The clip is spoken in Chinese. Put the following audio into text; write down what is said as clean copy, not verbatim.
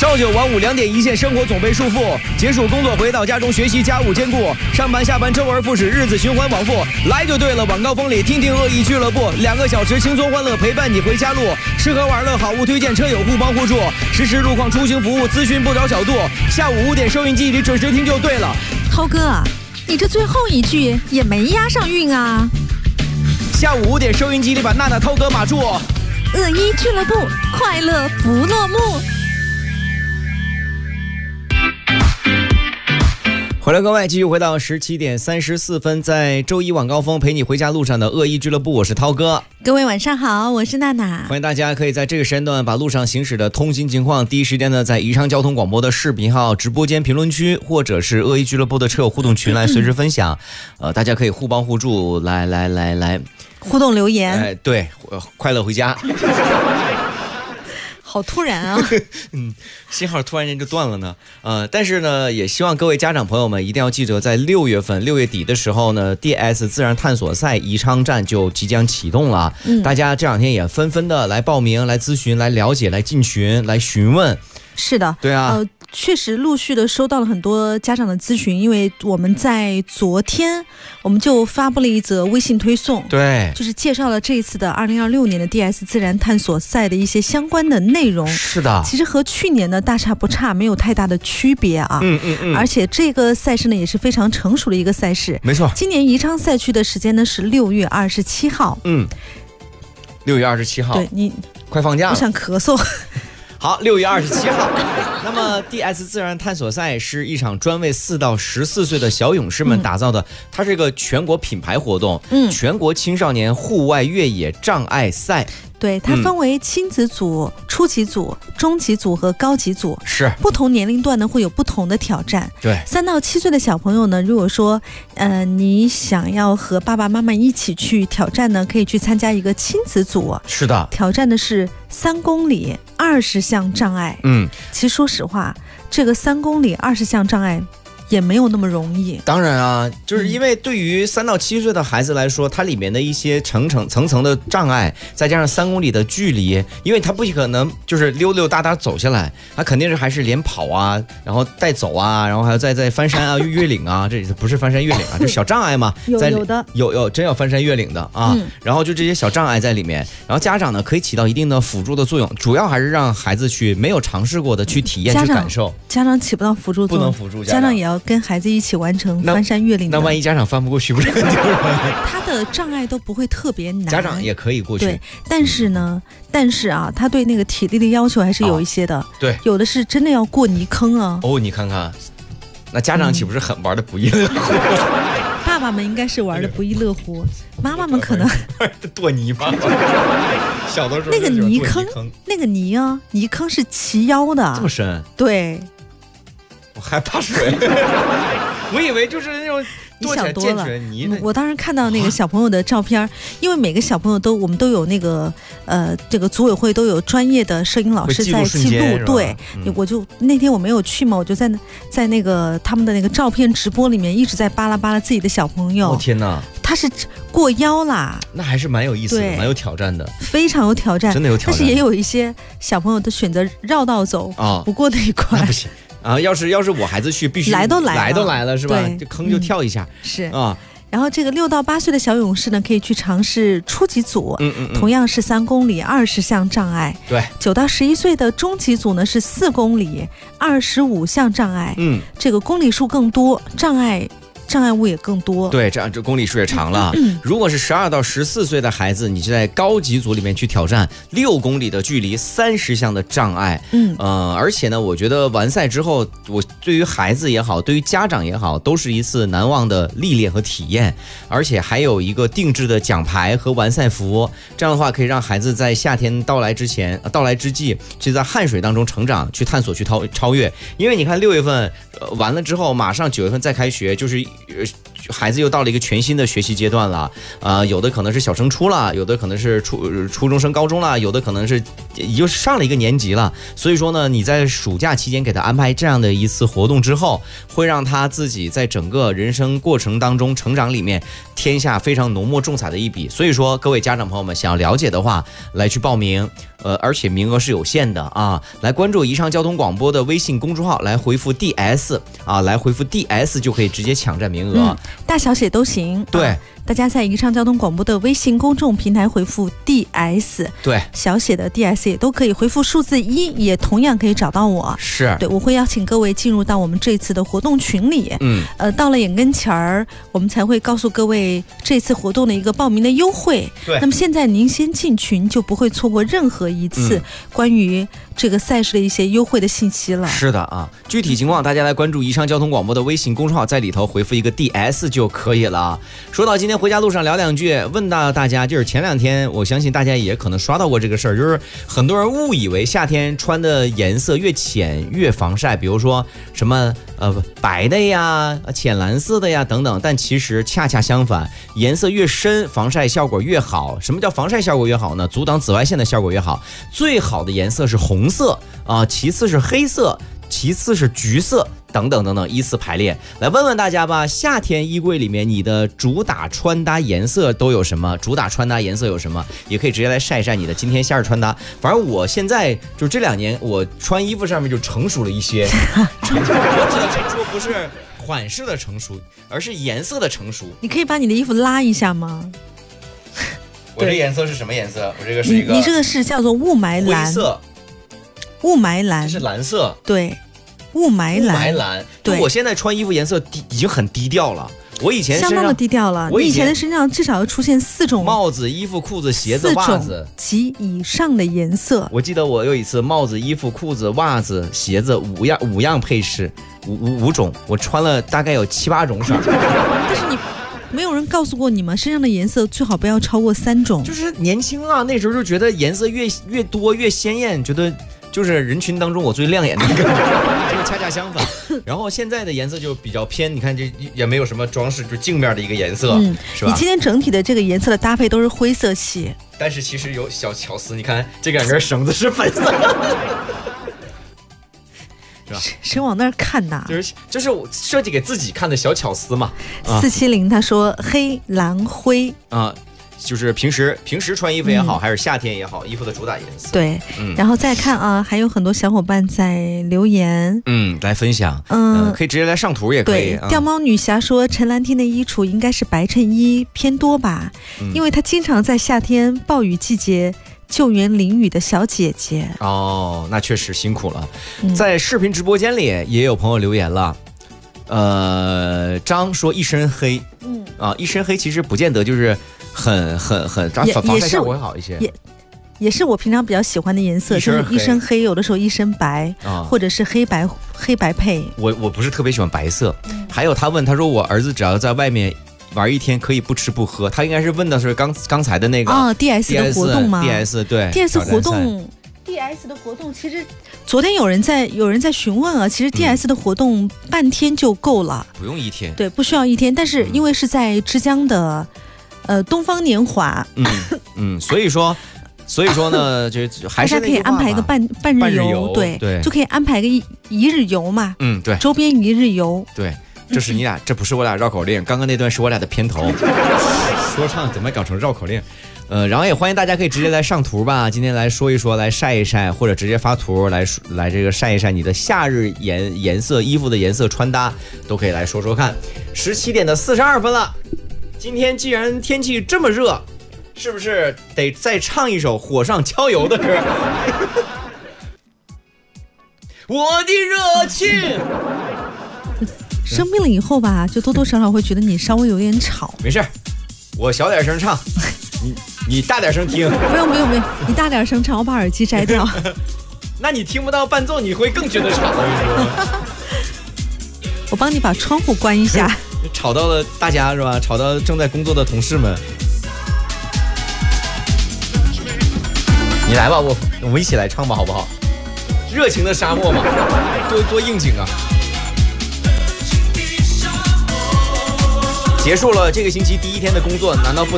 朝九晚五2点一线，生活总被束缚。结束工作回到家中，学习家务兼顾，上班下班周而复始，日子循环往复。来就对了，晚高峰里听听恶意俱乐部，2个小时轻松欢乐陪伴你回家路。吃喝玩乐好物推荐，车友互帮互助，实时路况出行服务，咨询不着角度。下午5点收音机里准时听就对了。 涛哥，你这最后一句也没押上韵啊。 下午5点收音机里把娜娜、涛哥码住。 恶意俱乐部，快乐不落幕。 回来各位，继续回到17点34分，在周一晚高峰陪你回家路上的恶意俱乐部，我是涛哥。 各位晚上好，我是娜娜。 欢迎大家可以在这个时间段把路上行驶的通行情况第一时间呢，在宜昌交通广播的视频号直播间评论区，或者是恶意俱乐部的车友互动群来随时分享。大家可以互帮互助，来互动留言。 对，快乐回家。 好突然啊！ 信号突然间就断了呢。但是呢，也希望各位家长朋友们一定要记得，在6月底的时候呢 ，DS 自然探索赛宜昌站就即将启动了。大家这2天也纷纷的来报名、来咨询、来了解、来进群、来询问。 是的， 对啊。 确实陆续的收到了很多家长的咨询，因为我们在昨天我们就发布了一则微信推送， 对， 就是介绍了这一次的2026年的 DS 自然探索赛的一些相关的内容。 是的， 其实和去年的大差不差，没有太大的区别啊。而且这个赛事呢也是非常成熟的一个赛事。 没错， 今年宜昌赛区的时间呢是6月27号。 6月27号。 对，你快放假了， 我想咳嗽。 好，6月27号。那么 DS 自然探索赛是一场专为4到14岁的小勇士们打造的，它是一个全国品牌活动，全国青少年户外越野障碍赛。 对，它分为亲子组、初级组、中级组和高级组， 是不同年龄段呢会有不同的挑战。 对 ，3到7岁的小朋友呢，如果说你想要和爸爸妈妈一起去挑战呢，可以去参加一个亲子组。 是的， 挑战的是3公里20项障碍。其实说实话，这个3公里20项障碍也没有那么容易。 当然啊，就是因为对于3到7岁的孩子来说，它里面的一些层层的障碍，再加上3公里的距离，因为他不可能就是溜溜达达走下来，他肯定是还是连跑啊，然后带走啊，然后还要再翻山啊、越岭啊，这不是翻山越岭啊，这小障碍嘛， 有的有真要翻山越岭的啊。然后就这些小障碍在里面，然后家长呢可以起到一定的辅助的作用，主要还是让孩子去没有尝试过的去体验去感受。 家长起不到辅助作用， 不能辅助家长也要跟孩子一起完成翻山越岭的。 那万一家长翻不过去，不是很丢人？ 他的障碍都不会特别难， 家长也可以过去。 对，但是啊，他对那个体力的要求还是有一些的。 对， 有的是真的要过泥坑啊。 你看看，那家长岂不是很玩的不亦乐乎？ 爸爸们应该是玩的不亦乐乎，妈妈们可能剁泥巴。小的时候那个泥坑，泥坑是齐腰的， 这么深？ 对。 我害怕水，我以为就是那种多起来溅起来泥。 我当时看到那个小朋友的照片，因为每个小朋友我们都有那个这个组委会都有专业的摄影老师在记录。对，我就那天我没有去嘛，我就在那个他们的那个照片直播里面一直在巴拉巴拉自己的小朋友。 天哪！ 他是过腰啦， 那还是蛮有意思的，蛮有挑战的， 非常有挑战， 真的有挑战。 但是也有一些小朋友的选择绕道走不过那一关。 那不行啊！要是我孩子去，必须来都来了是吧？这坑就跳一下。 是啊。然后这个6到8岁的小勇士呢，可以去尝试初级组，同样是3公里20项障碍。 对。 9到11岁的中级组呢是4公里25项障碍。这个公里数更多，障碍物也更多。 对，这公里数也长了。如果是12到14岁的孩子，你就在高级组里面去挑战6公里的距离，30项的障碍。而且呢，我觉得完赛之后，我对于孩子也好，对于家长也好，都是一次难忘的历练和体验。而且还有一个定制的奖牌和完赛服，这样的话可以让孩子在夏天到来之际，就在汗水当中成长，去探索，去超越。因为你看6月份完了之后，马上9月份再开学，就是孩子又到了一个全新的学习阶段了，有的可能是小升初了，有的可能是初中升高中了，有的可能是也就上了一个年级了。所以说呢，你在暑假期间给他安排这样的一次活动之后，会让他自己在整个人生过程当中成长里面添下非常浓墨重彩的一笔。所以说，各位家长朋友们想要了解的话，来去报名，而且名额是有限的啊！来关注宜昌交通广播的微信公众号，来回复 DS 啊，来回复 DS 就可以直接抢占名额， 大小写都行。 对。 大家在宜昌交通广播的微信公众平台回复 DS， 对， 小写的 DS 也都可以，回复数字1也同样可以找到我。 是， 对，我会邀请各位进入到我们这次的活动群里。到了眼跟前儿，我们才会告诉各位这次活动的一个报名的优惠。 对， 那么现在您先进群，就不会错过任何一次关于这个赛事的一些优惠的信息了。 是的啊，具体情况大家来关注宜昌交通广播的微信公众号，在里头回复一个 DS 就可以了。说到今天回家路上聊两句，问到大家，就是前2天我相信大家也可能刷到过这个事儿，就是很多人误以为夏天穿的颜色越浅越防晒，比如说什么白的呀、浅蓝色的呀等等，但其实恰恰相反，颜色越深防晒效果越好。什么叫防晒效果越好呢？阻挡紫外线的效果越好。最好的颜色是红色啊，其次是黑色，其次是橘色，等等等等，依次排列。来问问大家吧，夏天衣柜里面你的主打穿搭颜色都有什么？主打穿搭颜色有什么？也可以直接来晒一晒你的今天夏日穿搭。反正我现在就这2年，我穿衣服上面就成熟了一些。我指的成熟不是款式的成熟，而是颜色的成熟。 你可以把你的衣服拉一下吗？ 我这颜色是什么颜色？我这个是一个， 你这个是叫做雾霾蓝。 灰色。 雾霾蓝， 这是蓝色。 对，雾霾蓝。 雾霾蓝。对，我现在穿衣服颜色已经很低调了。我以前身上相当的低调了。你以前的身上至少要出现4种帽子、衣服、裤子、鞋子、袜子及以上的颜色。 我记得我有一次帽子、衣服、裤子、袜子、鞋子五样配饰，5种，我穿了大概有7、8种色。 但是你。没有人告诉过你们身上的颜色最好不要超过3种。 就是年轻啊，那时候就觉得颜色越多越鲜艳，觉得就是人群当中我最亮眼的一个。这个恰恰相反。然后现在的颜色就比较偏，你看这也没有什么装饰，就镜面的一个颜色，是吧？ 你今天整体的这个颜色的搭配都是灰色系， 但是其实有小巧思，你看这2根绳子是粉色。是吧？ 谁往那儿看呐？ 就是我设计给自己看的小巧思嘛。 470他说黑蓝灰啊，就是平时穿衣服也好，还是夏天也好，衣服的主打颜色。 对，然后再看啊，还有很多小伙伴在留言， 来分享，可以直接来上图也可以。 对，钓猫女侠说陈蓝天的衣橱应该是白衬衣偏多吧，因为她经常在夏天暴雨季节救援淋雨的小姐姐。 哦，那确实辛苦了。在视频直播间里也有朋友留言了，张说一身黑，一身黑其实不见得就是很防晒效果会好一些， 也是我平常比较喜欢的颜色，就是一身黑，有的时候一身白，或者是黑白配。 我不是特别喜欢白色。还有他说我儿子只要在外面玩1天可以不吃不喝，他应该是问的是刚才的那个 DS 的活动吗 ？DS 对 DS 活动。DS 的活动其实昨天有人在询问啊，其实 DS 的活动半天就够了， 不用1天。 对，不需要1天，但是因为是在枝江的东方年华， 所以说呢，就还是大家可以安排一个半日游，对，就可以安排个一日游嘛， 对， 周边1日游， 对。这是你俩，这不是我俩绕口令，刚刚那段是我俩的片头。说唱怎么搞成绕口令？然后也欢迎大家可以直接来上图吧，今天来说一说，来晒一晒，或者直接发图来这个晒一晒你的夏日颜色、衣服的颜色、穿搭，都可以来说说看。17点的42分了，今天既然天气这么热，是不是得再唱一首火上浇油的歌？我的热情。 生病了以后吧，就多多少少会觉得你稍微有点吵。 没事，我小点声唱，你大点声听。 不用，你大点声唱，我把耳机摘掉。 那你听不到伴奏，你会更觉得吵。 我帮你把窗户关一下。 吵到了大家是吧？吵到正在工作的同事们。你来吧，我们一起来唱吧，好不好？热情的沙漠嘛，多应景啊！ 结束了这个星期第一天的工作，难道不